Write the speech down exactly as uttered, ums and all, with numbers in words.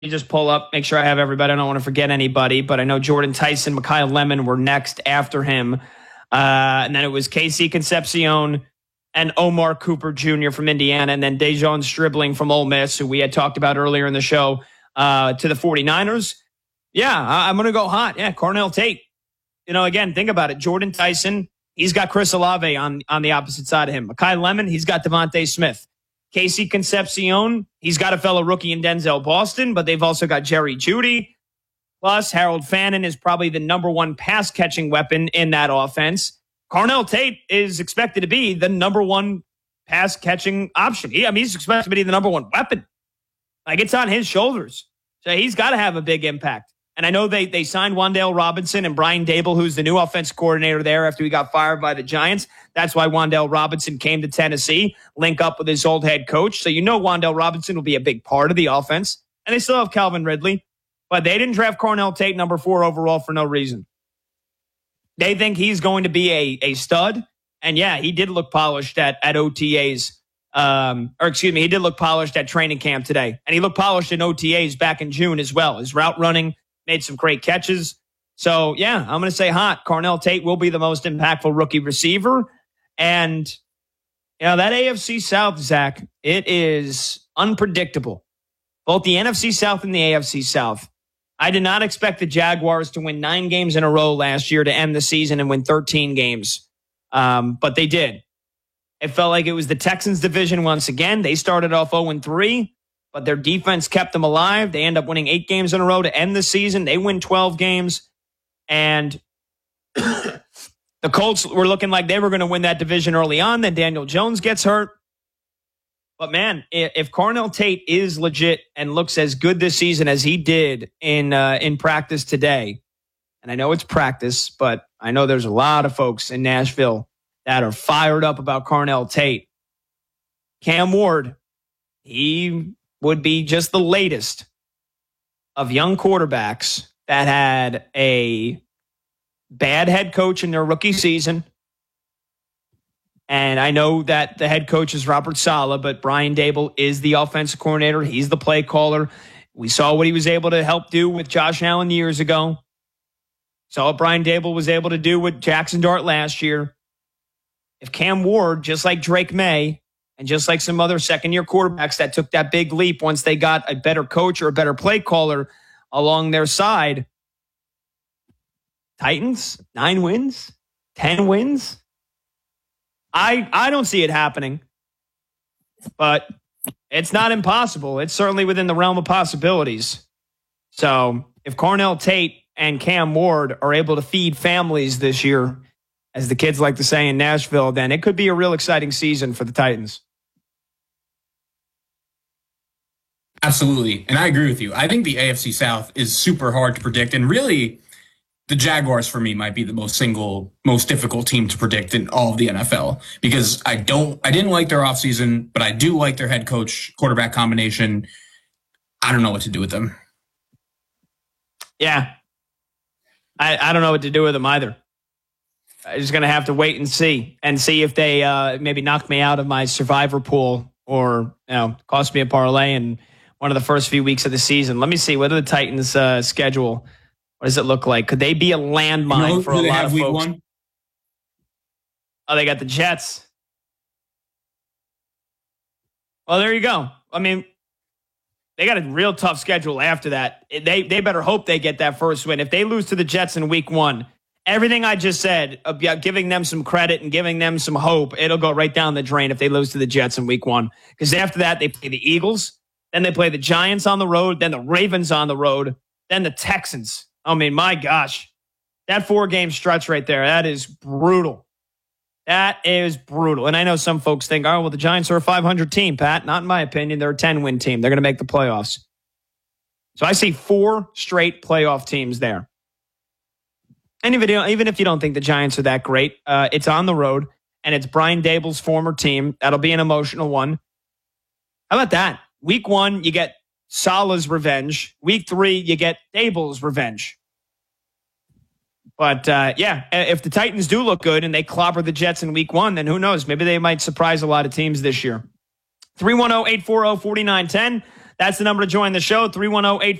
me just pull up, make sure I have everybody. I don't want to forget anybody, but I know Jordan Tyson, Mekhi Lemon were next after him. Uh, and then it was Casey Concepcion and Omar Cooper Junior from Indiana, and then Dejon Stribling from Ole Miss, who we had talked about earlier in the show, uh, to the 49ers. Yeah, I- I'm going to go hot. Yeah, Cornell Tate. You know, again, think about it. Jordan Tyson, he's got Chris Olave on, on the opposite side of him. Mekhi Lemon, he's got Devontae Smith. Casey Concepcion, he's got a fellow rookie in Denzel Boston, but they've also got Jerry Jeudy. Plus, Harold Fannin is probably the number one pass-catching weapon in that offense. Cornell Tate is expected to be the number one pass-catching option. He, I mean, he's expected to be the number one weapon. Like, it's on his shoulders. So he's got to have a big impact. And I know they they signed Wan'Dale Robinson and Brian Dable, who's the new offense coordinator there after he got fired by the Giants. That's why Wan'Dale Robinson came to Tennessee, link up with his old head coach. So you know Wan'Dale Robinson will be a big part of the offense. And they still have Calvin Ridley. But they didn't draft Cornell Tate number four overall for no reason. They think he's going to be a, a stud. And yeah, he did look polished at, at O T As. Um, or excuse me, he did look polished at training camp today. And he looked polished in O T As back in June as well. His route running made some great catches. So yeah, I'm going to say hot. Cornell Tate will be the most impactful rookie receiver. And you know, that A F C South, Zach, it is unpredictable. Both the N F C South and the A F C South. I did not expect the Jaguars to win nine games in a row last year to end the season and win thirteen games. Um, but they did. It felt like it was the Texans division once again. They started off oh and three, but their defense kept them alive. They end up winning eight games in a row to end the season. They win twelve games. And the Colts were looking like they were going to win that division early on. Then Daniel Jones gets hurt. But man, if Cornell Tate is legit and looks as good this season as he did in uh, in practice today, and I know it's practice, but I know there's a lot of folks in Nashville that are fired up about Cornell Tate. Cam Ward, he would be just the latest of young quarterbacks that had a bad head coach in their rookie season. And I know that the head coach is Robert Saleh, but Brian Dable is the offensive coordinator. He's the play caller. We saw what he was able to help do with Josh Allen years ago. Saw what Brian Dable was able to do with Jackson Dart last year. If Cam Ward, just like Drake May, and just like some other second-year quarterbacks that took that big leap once they got a better coach or a better play caller along their side, Titans, nine wins, ten wins. I I don't see it happening, but it's not impossible. It's certainly within the realm of possibilities. So if Cornell Tate and Cam Ward are able to feed families this year, as the kids like to say in Nashville, then it could be a real exciting season for the Titans. Absolutely. And I agree with you. I think the A F C South is super hard to predict. And really, the Jaguars, for me, might be the most single, most difficult team to predict in all of the N F L. Because I don't, I didn't like their offseason, but I do like their head coach quarterback combination. I don't know what to do with them. Yeah. I, I don't know what to do with them either. I'm just going to have to wait and see, and see if they uh, maybe knock me out of my survivor pool or, you know, cost me a parlay in one of the first few weeks of the season. Let me see. What are the Titans' uh, schedule? What does it look like? Could they be a landmine you know, for a lot of folks? One? Oh, they got the Jets. Well, there you go. I mean, they got a real tough schedule after that. They they better hope they get that first win. If they lose to the Jets in week one, everything I just said about giving them some credit and giving them some hope, it'll go right down the drain if they lose to the Jets in week one. Because after that, they play the Eagles, then they play the Giants on the road, then the Ravens on the road, then the Texans. I mean, my gosh, that four-game stretch right there, that is brutal. That is brutal. And I know some folks think, oh, well, the Giants are a five hundred team, Pat. Not in my opinion. They're a ten-win team. They're going to make the playoffs. So I see four straight playoff teams there. And if you don't, even if you don't think the Giants are that great, uh, it's on the road, and it's Brian Dable's former team. That'll be an emotional one. How about that? Week one, you get Saleh's revenge. Week three, you get Dable's revenge. But, uh, yeah, if the Titans do look good and they clobber the Jets in week one, then who knows? Maybe they might surprise a lot of teams this year. three one zero, eight four zero, four nine one zero. That's the number to join the show, three one zero, eight